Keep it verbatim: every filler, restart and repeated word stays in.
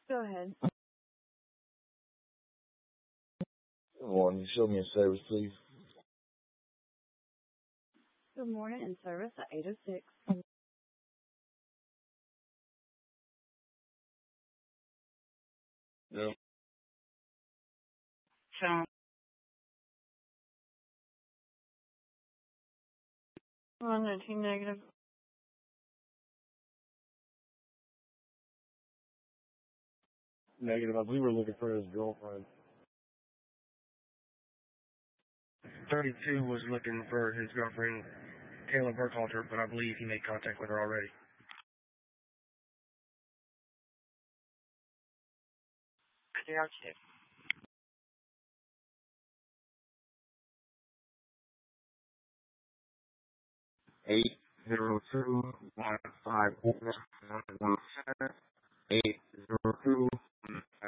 Go ahead. Good morning. Show me a service, please. Good morning, in service at eight oh six. No. Phone. One nineteen negative. Negative. I believe we're looking for his girlfriend. thirty-two was looking for his girlfriend, Kayla Burkhalter, but I believe he made contact with her already. Zero two. Eight zero two one five one one seven eight zero two